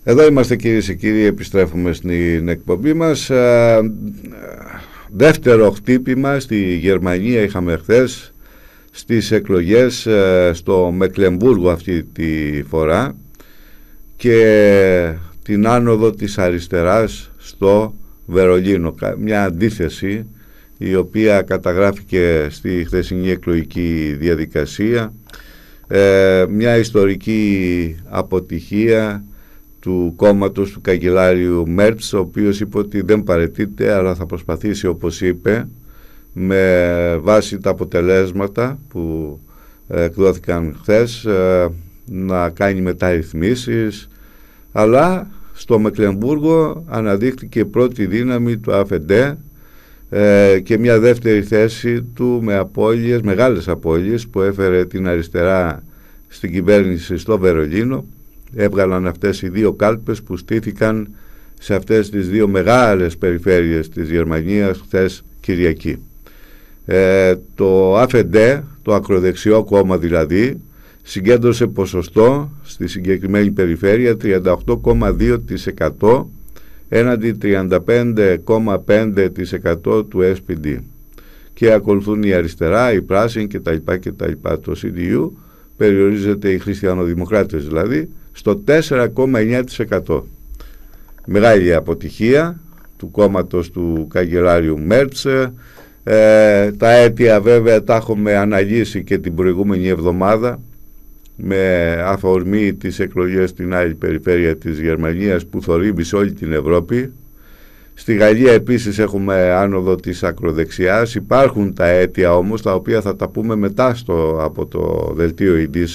Εδώ είμαστε, κυρίες και κύριοι, επιστρέφουμε στην εκπομπή μας. Δεύτερο χτύπημα στη Γερμανία είχαμε χθες στις εκλογές στο Μεκλεμβούργο αυτή τη φορά και την άνοδο της αριστεράς στο Βερολίνο. Μια αντίθεση η οποία καταγράφηκε στη χθεσινή εκλογική διαδικασία, μια ιστορική αποτυχία του κόμματος του καγκελάριου Μέρτς, ο οποίος είπε ότι δεν παραιτείται αλλά θα προσπαθήσει, όπως είπε, με βάση τα αποτελέσματα που εκδόθηκαν χθες, να κάνει μεταρρυθμίσεις, αλλά στο Μεκλεμβούργο αναδείχθηκε η πρώτη δύναμη του AfD και μια δεύτερη θέση του με απώλειες, μεγάλες απώλειες, που έφερε την αριστερά στην κυβέρνηση στο Βερολίνο. Έβγαλαν αυτές οι δύο κάλπες που στήθηκαν σε αυτές τις δύο μεγάλες περιφέρειες της Γερμανίας χθες Κυριακή. Το AfD, το ακροδεξιό κόμμα δηλαδή, συγκέντρωσε ποσοστό στη συγκεκριμένη περιφέρεια 38,2% έναντι 35,5% του SPD, και ακολουθούν η αριστερά, η πράσινη κτλ. Το CDU περιορίζεται, οι χριστιανοδημοκράτες δηλαδή, στο 4,9%. Μεγάλη αποτυχία του κόμματος του καγκελάριου Μέρτς. Τα αίτια βέβαια τα έχουμε αναλύσει και την προηγούμενη εβδομάδα με αφορμή τις εκλογές στην άλλη περιφέρεια της Γερμανίας που θορύβησε όλη την Ευρώπη. Στη Γαλλία επίσης έχουμε άνοδο της ακροδεξιάς. Υπάρχουν τα αίτια όμως, τα οποία θα τα πούμε μετά από το δελτίο ειδήσεων.